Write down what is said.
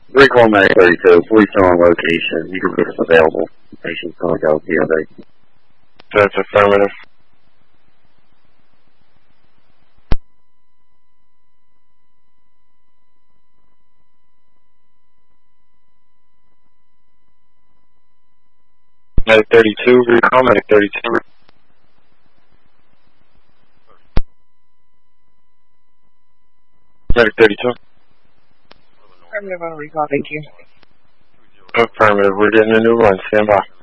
Recall Medic 32, police are on location. You can make us available. Patient's going to go POV. That's affirmative. Medic 32, recall Medic 32. Medic 32. Affirmative on recall, thank you. Affirmative, we're getting a new run, stand by.